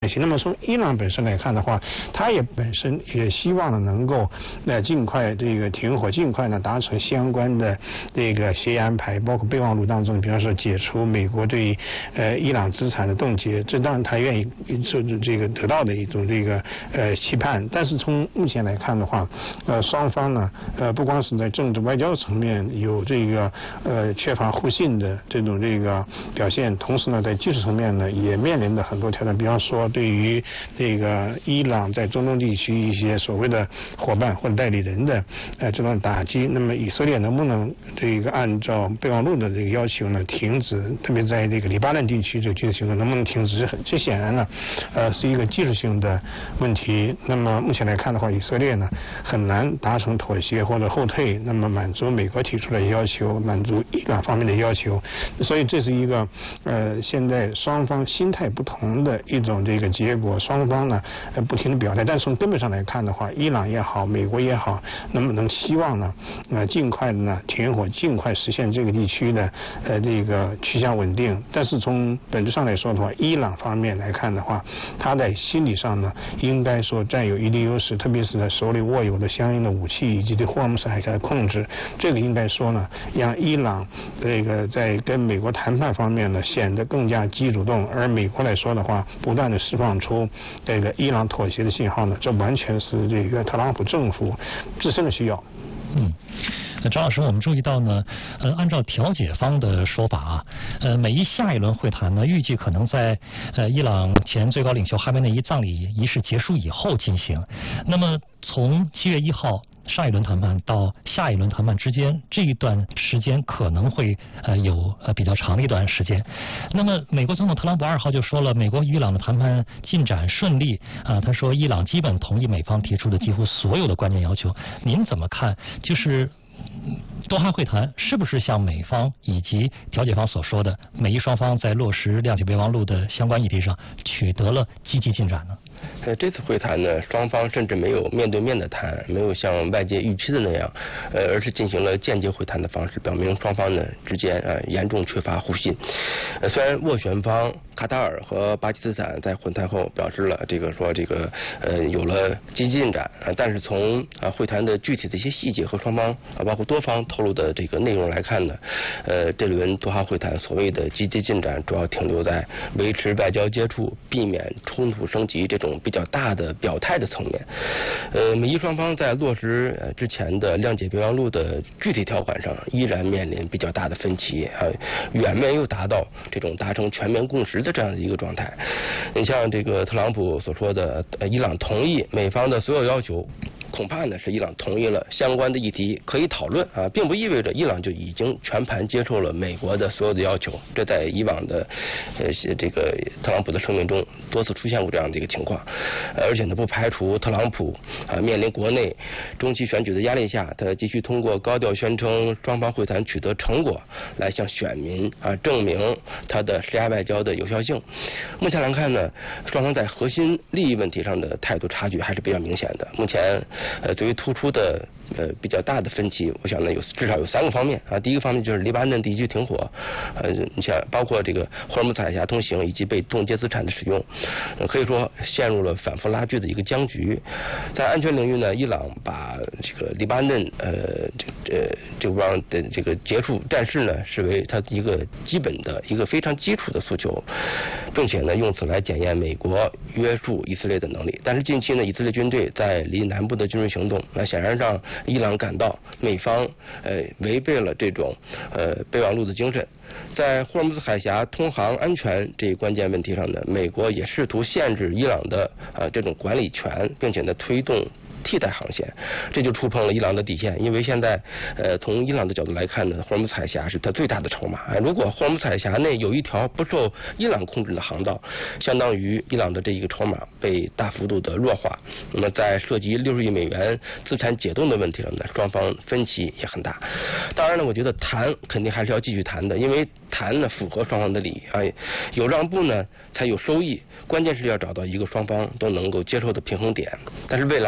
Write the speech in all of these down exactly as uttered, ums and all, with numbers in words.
那么从伊朗本身来看的话，他也本身也希望呢能够呃尽快这个停火，尽快呢达成相关的这个协议安排，包括备忘录当中，比方说解除美国对呃伊朗资产的冻结，这当然他愿意这这个得到的一种这个呃期盼。但是从目前来看的话，呃双方呢呃不光是在政治外交层面有这个呃缺乏互信的这种这个表现，同时呢在技术层面呢也面临着很多挑战，比方说对于这个伊朗在中东地区一些所谓的伙伴或者代理人的呃这种打击，那么以色列能不能这个按照备忘录的这个要求呢停止，特别在这个黎巴嫩地区这个军事行动能不能停止，这显然呢呃是一个技术性的问题。那么目前来看的话，以色列呢很难达成妥协或者后退，那么满足美国提出的要求，满足伊朗方面的要求，所以这是一个呃现在双方心态不同的一种这个结果，双方呢呃不停的表态。但是从根本上来看的话，伊朗也好，美国也好，能不能希望呢呃尽快的呢停火，尽快实现这个地区的呃这个趋向稳定。但是从本质上来说的话，伊朗方面来看的话，他在心理上呢应该说占有一定优势，特别是在手里握有的相应的武器以及对霍尔木兹海峡的控制，这个应该说呢让伊朗这个在跟美国谈判方面呢显得更加积极主动。而美国来说的话，不断的释放出这个伊朗妥协的信号呢，这完全是这个特朗普政府自身的需要。 嗯，张老师，我们注意到呢，呃，按照调解方的说法啊，呃，美伊下一轮会谈呢，预计可能在呃伊朗前最高领袖哈梅内伊葬礼仪式结束以后进行。那么从七月一号上一轮谈判到下一轮谈判之间，这一段时间可能会呃有呃比较长的一段时间。那么美国总统特朗普二号就说了，美国与伊朗的谈判进展顺利啊、呃，他说伊朗基本同意美方提出的几乎所有的关键要求。您怎么看？就是多哈会谈是不是像美方以及调解方所说的，美伊双方在落实谅解备忘录的相关议题上取得了积极进展呢？ 呃，这次会谈呢，双方甚至没有面对面的谈，没有像外界预期的那样，呃，而是进行了间接会谈的方式，表明双方呢之间呃严重缺乏互信。呃，虽然斡旋方卡塔尔和巴基斯坦在会谈后表示了这个说这个呃有了积极进展，呃、但是从啊、呃、会谈的具体的一些细节和双方啊、呃、包括多方透露的这个内容来看呢，呃，这轮多哈会谈所谓的积极进展，主要停留在维持外交接触、避免冲突升级这种比较大的表态的层面。呃，美伊双方在落实呃之前的谅解备忘录的具体条款上，依然面临比较大的分歧啊，远没有达到这种达成全面共识的这样的一个状态。你像这个特朗普所说的，呃，伊朗同意美方的所有要求，恐怕呢是伊朗同意了相关的议题可以讨论啊，并不意味着伊朗就已经全盘接受了美国的所有的要求。这在以往的呃这个特朗普的声明中多次出现过这样的一个情况，而且呢不排除特朗普啊面临国内中期选举的压力下，他继续通过高调宣称双方会谈取得成果来向选民啊证明他的施压外交的有效性。目前来看呢，双方在核心利益问题上的态度差距还是比较明显的。目前呃最为突出的呃比较大的分歧，我想呢有至少有三个方面啊。第一个方面就是黎巴嫩地区停火，呃你像包括这个霍尔木兹海峡通行以及被冻结资产的使用，呃、可以说陷入了反复拉锯的一个僵局。在安全领域呢，伊朗把这个黎巴嫩呃这这这个方的这个结束战事呢视为它一个基本的一个非常基础的诉求，并且呢用此来检验美国约束以色列的能力。但是近期呢，以色列军队在离南部的军事行动，那显然让伊朗感到美方呃违背了这种呃备忘录的精神。在霍尔木兹海峡通航安全这一关键问题上呢，美国也试图限制伊朗的呃这种管理权，并且呢推动替代航线，这就触碰了伊朗的底线。因为现在呃从伊朗的角度来看呢，霍尔木兹海峡是它最大的筹码。哎，如果霍尔木兹海峡内有一条不受伊朗控制的航道，相当于伊朗的这一个筹码被大幅度的弱化。那么在涉及六十亿美元资产解冻的问题上呢，双方分歧也很大。当然呢，我觉得谈肯定还是要继续谈的，因为谈呢符合双方的利益，哎，有让步呢才有收益。关键是要找到一个双方都能够接受的平衡点。但是未来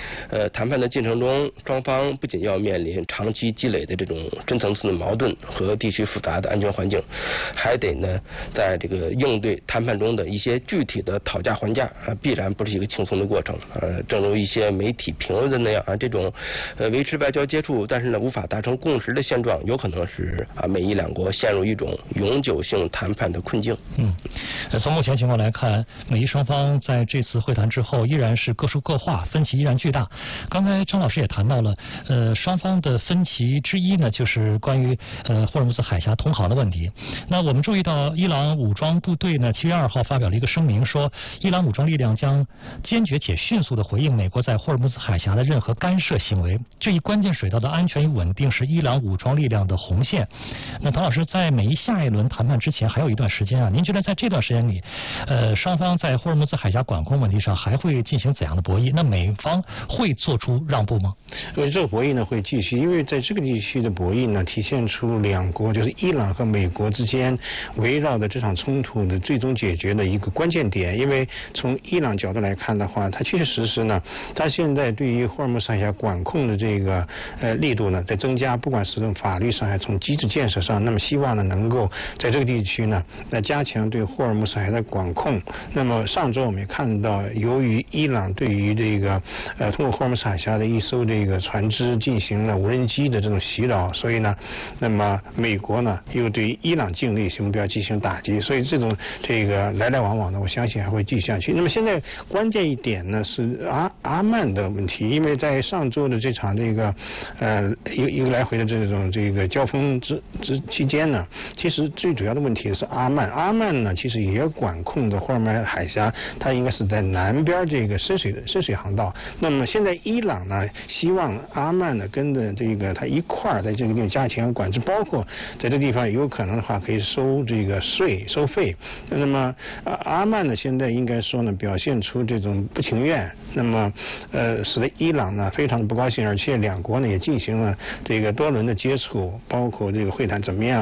呃，谈判的进程中，双方不仅要面临长期积累的这种深层次的矛盾和地区复杂的安全环境，还得呢，在这个应对谈判中的一些具体的讨价还价啊，必然不是一个轻松的过程。呃，正如一些媒体评论的那样啊，这种呃维持外交接触，但是呢无法达成共识的现状，有可能是啊美伊两国陷入一种永久性谈判的困境。 嗯，呃，从目前情况来看，美伊双方在这次会谈之后依然是各说各话，分歧依然巨大。刚才张老师也谈到了，呃，双方的分歧之一呢，就是关于呃霍尔木兹海峡通航的问题。那我们注意到，伊朗武装部队呢，七月二号发表了一个声明，说伊朗武装力量将坚决且迅速地回应美国在霍尔木兹海峡的任何干涉行为。这一关键水道的安全与稳定是伊朗武装力量的红线。那唐老师，在美伊下一轮谈判之前还有一段时间啊，您觉得在这段时间里，呃，双方在霍尔木兹海峡管控问题上还会进行怎样的博弈？那美方会做出让步吗？ 因为这个博弈呢会继续，因为在这个地区的博弈呢，体现出两国就是伊朗和美国之间围绕的这场冲突的最终解决的一个关键点。因为从伊朗角度来看的话，它确确实实呢，它现在对于霍尔木兹海峡管控的这个呃力度呢在增加，不管是从法律上还是从机制建设上，那么希望呢能够在这个地区呢来加强对霍尔木兹海峡的管控。那么上周我们也看到，由于伊朗对于这个呃通过霍尔木兹海峡的一艘这个船只进行了无人机的这种袭扰，所以呢，那么美国呢又对伊朗境内目标进行打击，所以这种这个来来往往呢，我相信还会继续下去。那么现在关键一点呢是阿阿曼的问题，因为在上周的这场这个呃一个一个来回的这种这个交锋之之期间呢，其实最主要的问题是阿曼。阿曼呢其实也管控的霍尔木兹海峡，它应该是在南边这个深水深水航道。那么现在伊朗呢希望阿曼呢跟着这个它一块儿在这个地方加强管制，包括在这个地方有可能的话可以收这个税收费。那么阿曼呢现在应该说呢表现出这种不情愿，那么呃使得伊朗呢非常的不高兴，而且两国呢也进行了这个多轮的接触，包括这个会谈怎么样